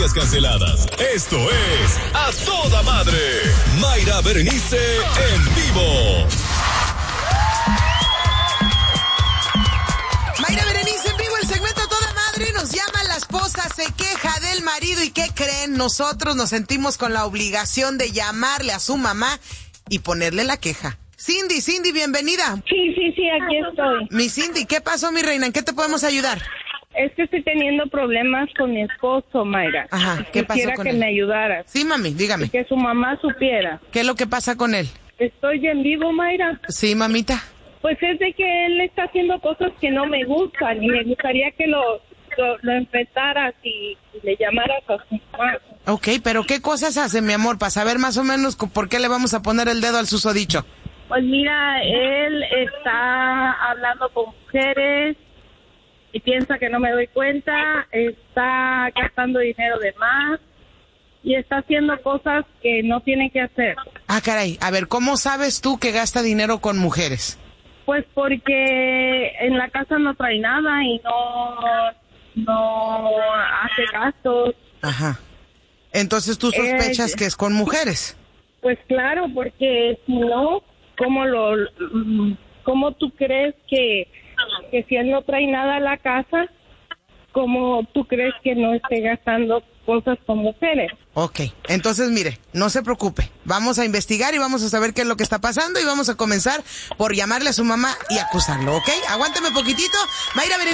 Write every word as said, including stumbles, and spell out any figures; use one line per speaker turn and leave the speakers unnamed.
canceladas. Esto es A Toda Madre. Mayra Berenice en vivo.
Mayra Berenice en vivo, el segmento A Toda Madre. Nos llama la esposa, se queja del marido. ¿Y qué creen? Nosotros nos sentimos con la obligación de llamarle a su mamá y ponerle la queja. Cindy, Cindy, bienvenida.
Sí, sí, sí, aquí estoy.
Mi Cindy, ¿qué pasó, mi reina? ¿En qué te podemos ayudar?
Es que estoy teniendo problemas con mi esposo, Mayra.
Ajá, ¿qué pasó
Quisiera
con
que
él?
me ayudaras.
Sí, mami, dígame.
Y que su mamá supiera.
¿Qué es lo que pasa con él?
Estoy en vivo, Mayra.
Sí, mamita.
Pues es de que él está haciendo cosas que no me gustan y me gustaría que lo, lo, lo enfrentaras y, y le llamaras a su mamá.
Ok, pero ¿qué cosas hace, mi amor? Para saber más o menos por qué le vamos a poner el dedo al susodicho.
Pues mira, él está hablando con mujeres y piensa que no me doy cuenta, está gastando dinero de más y está haciendo cosas que no tiene que hacer.
Ah, caray. A ver, ¿cómo sabes tú que gasta dinero con mujeres?
Pues porque en la casa no trae nada y no, no hace gastos.
Ajá. Entonces tú sospechas
Eh,
que es con mujeres.
Pues claro, porque si no, ¿cómo lo, cómo tú crees que, que si él no trae nada a la casa, cómo tú crees que no esté gastando cosas con mujeres?
Ok, entonces mire, no se preocupe. Vamos a investigar y vamos a saber qué es lo que está pasando y vamos a comenzar por llamarle a su mamá y acusarlo, ¿ok? Aguántame poquitito. Mayra Berenice.